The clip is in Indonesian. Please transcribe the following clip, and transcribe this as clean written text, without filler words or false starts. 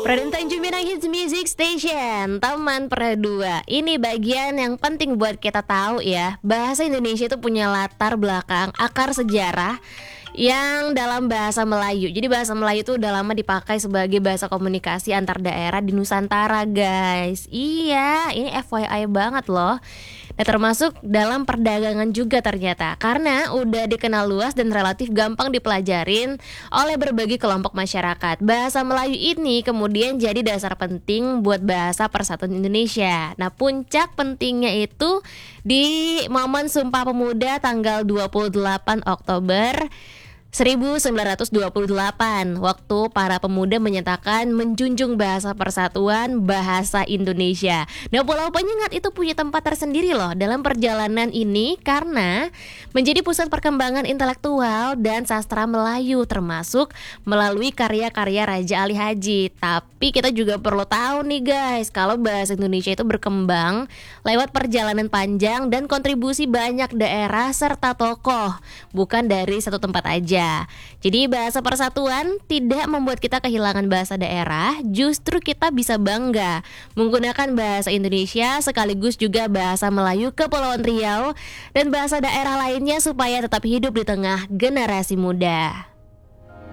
Pradenta Minang Hits Music Station, teman perdua. Ini bagian yang penting buat kita tahu ya. Bahasa Indonesia itu punya latar belakang, akar sejarah yang dalam bahasa Melayu. Jadi bahasa Melayu itu udah lama dipakai sebagai bahasa komunikasi antar daerah di Nusantara, guys. Iya, ini FYI banget loh. Nah, termasuk dalam perdagangan juga ternyata, karena udah dikenal luas dan relatif gampang dipelajarin oleh berbagai kelompok masyarakat. Bahasa Melayu ini kemudian jadi dasar penting buat bahasa Persatuan Indonesia. Nah, puncak pentingnya itu di momen Sumpah Pemuda tanggal 28 Oktober 1928, waktu para pemuda menyatakan menjunjung bahasa persatuan, bahasa Indonesia. Nah, Pulau Penyengat itu punya tempat tersendiri loh dalam perjalanan ini karena menjadi pusat perkembangan intelektual dan sastra Melayu, termasuk melalui karya-karya Raja Ali Haji. Tapi kita juga perlu tahu nih guys, kalau bahasa Indonesia itu berkembang lewat perjalanan panjang dan kontribusi banyak daerah serta tokoh, bukan dari satu tempat aja. Jadi bahasa persatuan tidak membuat kita kehilangan bahasa daerah, justru kita bisa bangga menggunakan bahasa Indonesia sekaligus juga bahasa Melayu Kepulauan Riau dan bahasa daerah lainnya supaya tetap hidup di tengah generasi muda.